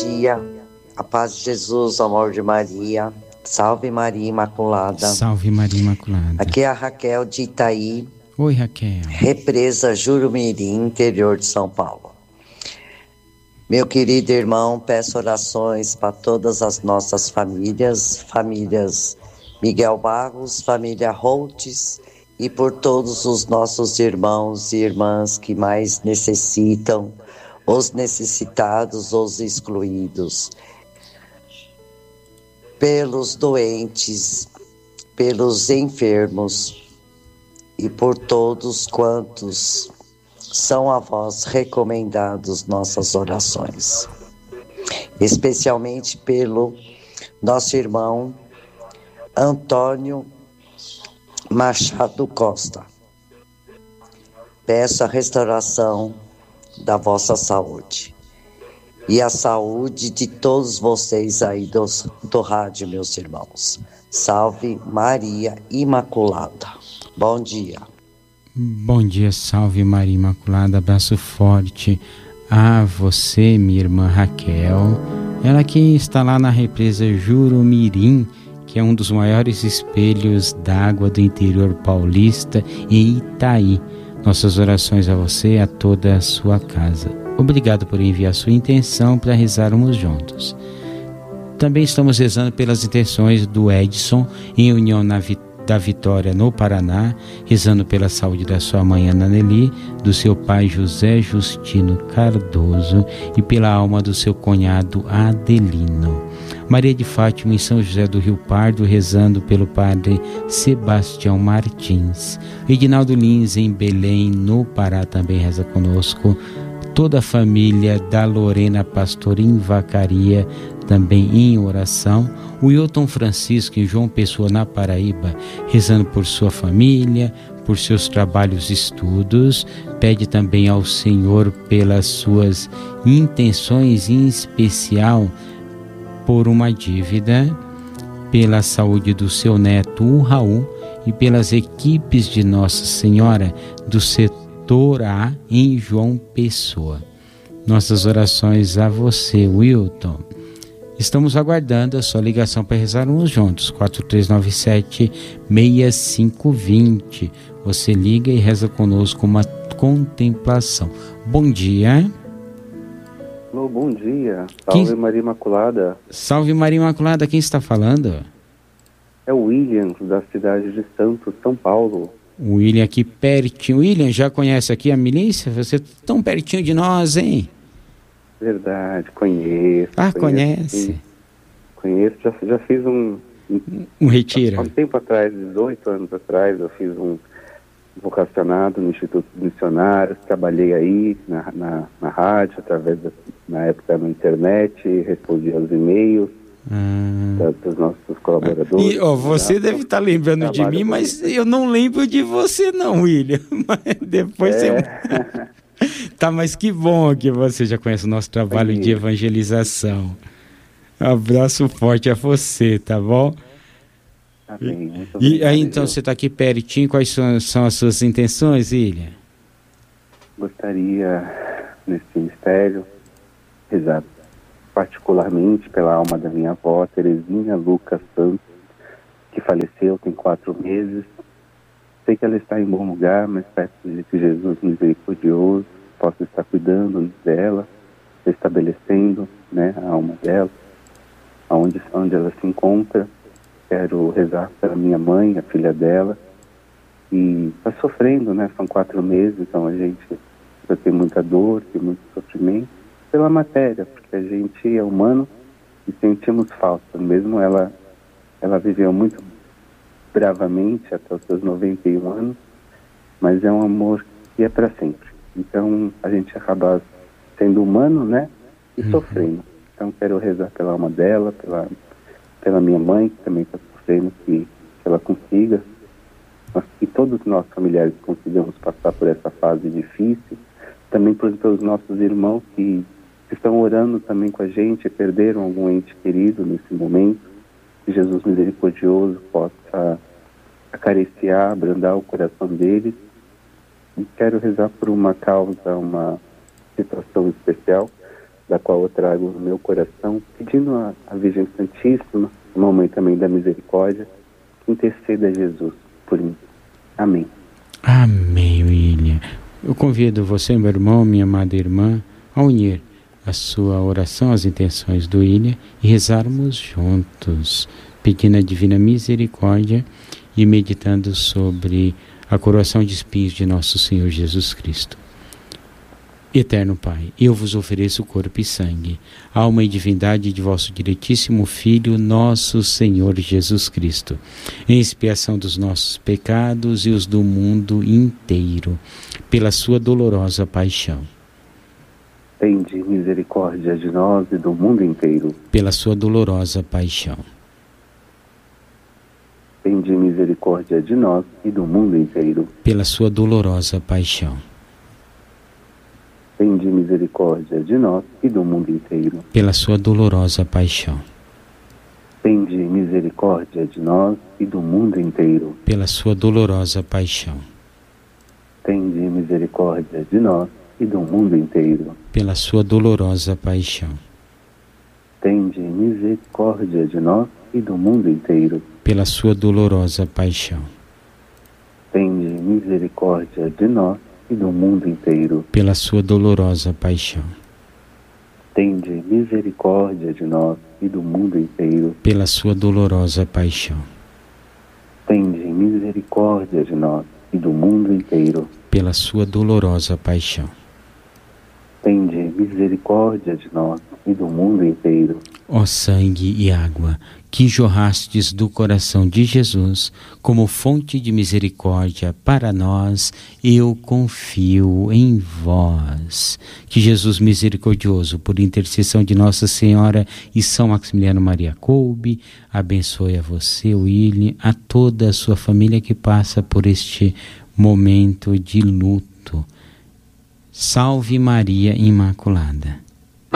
dia, a paz de Jesus, o amor de Maria. Salve Maria Imaculada. Salve Maria Imaculada. Aqui é a Raquel de Itaí. Oi, Raquel. Represa Jurumirim, interior de São Paulo. Meu querido irmão, peço orações para todas as nossas famílias Miguel Barros, família Holtz, e por todos os nossos irmãos e irmãs que mais necessitam, os necessitados, os excluídos, pelos doentes, pelos enfermos e por todos quantos são a vós recomendados nossas orações. Especialmente pelo nosso irmão Antônio Machado Costa. Peço a restauração da vossa saúde e a saúde de todos vocês aí do rádio, meus irmãos. Salve Maria Imaculada. Bom dia. Bom dia, salve Maria Imaculada. Abraço forte a você, minha irmã Raquel. Ela que está lá na represa Jurumirim, que é um dos maiores espelhos d'água do interior paulista, e Itaí. Nossas orações a você e a toda a sua casa. Obrigado por enviar sua intenção para rezarmos juntos. Também estamos rezando pelas intenções do Edson, em União da Vitória, no Paraná, rezando pela saúde da sua mãe Ana Nelly, do seu pai José Justino Cardoso e pela alma do seu cunhado Adelino. Maria de Fátima, em São José do Rio Pardo, rezando pelo padre Sebastião Martins. Edinaldo Lins, em Belém, no Pará, também reza conosco. Toda a família da Lorena Pastor em Vacaria, também em oração. O Wilton Francisco, em João Pessoa, na Paraíba, rezando por sua família, por seus trabalhos e estudos. Pede também ao Senhor pelas suas intenções, em especial por uma dívida, pela saúde do seu neto, o Raul, e pelas equipes de Nossa Senhora do setor A em João Pessoa. Nossas orações a você, Wilton. Estamos aguardando a sua ligação para rezarmos juntos, 4397-6520. Você liga e reza conosco uma contemplação. Bom dia. Alô, bom dia. Salve Maria Imaculada. Salve Maria Imaculada, quem está falando? É o William, da cidade de Santos, São Paulo. O William aqui pertinho. William, já conhece aqui a milícia? Você é tão pertinho de nós, hein? Verdade, conheço. Conhece? Conheço, já fiz um retiro. Há um tempo atrás, 18 anos atrás, eu fiz um vocacionado no Instituto dos Missionários, trabalhei aí na rádio, na época na internet, respondi aos e-mails dos nossos colaboradores. E você deve estar lembrando de mim, mas eu não lembro de você não, William. Mas depois você... Tá, mas que bom que você já conhece o nosso trabalho de evangelização. Abraço forte a você, tá bom? Tá bem, e aí, então, você está aqui pertinho, quais são as suas intenções, William? Gostaria, nesse mistério, rezar particularmente pela alma da minha avó, Terezinha Lucas Santos, que faleceu tem 4 meses. Sei que ela está em bom lugar, mas peço que Jesus misericordioso possa estar cuidando dela, estabelecendo, né, a alma dela, onde ela se encontra. Quero rezar pela minha mãe, a filha dela, e está sofrendo, né? São 4 meses, então a gente já tem muita dor, tem muito sofrimento pela matéria, porque a gente é humano e sentimos falta. Mesmo ela viveu muito bravamente até os seus 91 anos, mas é um amor que é para sempre. Então a gente acaba sendo humano, né? E sofrendo. Então quero rezar pela alma dela, pela minha mãe, que também está sofrendo, que ela consiga, que todos nós familiares consigamos passar por essa fase difícil, também pelos nossos irmãos que estão orando também com a gente, perderam algum ente querido nesse momento, que Jesus misericordioso possa acariciar, abrandar o coração deles. E quero rezar por uma causa, uma situação especial da qual eu trago no meu coração, pedindo à Virgem Santíssima, uma mãe também da misericórdia, que interceda a Jesus por mim. Amém. Amém, William. Eu convido você, meu irmão, minha amada irmã, a unir a sua oração às intenções do William e rezarmos juntos, pedindo a divina misericórdia e meditando sobre a coroação de espinhos de nosso Senhor Jesus Cristo. Eterno Pai, eu vos ofereço o corpo e sangue, alma e divindade de vosso diletíssimo Filho, nosso Senhor Jesus Cristo, em expiação dos nossos pecados e os do mundo inteiro, pela sua dolorosa paixão. Tende misericórdia de nós e do mundo inteiro. Pela sua dolorosa paixão. Tende misericórdia de nós e do mundo inteiro. Pela sua dolorosa paixão. Tende misericórdia de nós e do mundo inteiro. Pela sua dolorosa paixão. Tende misericórdia de nós e do mundo inteiro. Pela sua dolorosa paixão. Tende misericórdia de nós e do mundo inteiro. Pela sua dolorosa paixão. Tende misericórdia de nós e do mundo inteiro. Pela sua dolorosa paixão. Tende misericórdia de nós e do mundo inteiro. Pela sua dolorosa paixão. Tende misericórdia de nós e do mundo inteiro. Pela sua dolorosa paixão. Tende misericórdia de nós e do mundo inteiro. Pela sua dolorosa paixão. Tende misericórdia de nós e do mundo inteiro. Ó sangue e água, que jorrastes do coração de Jesus, como fonte de misericórdia para nós, eu confio em vós. Que Jesus misericordioso, por intercessão de Nossa Senhora e São Maximiliano Maria Kolbe, abençoe a você, William, a toda a sua família que passa por este momento de luto. Salve Maria Imaculada.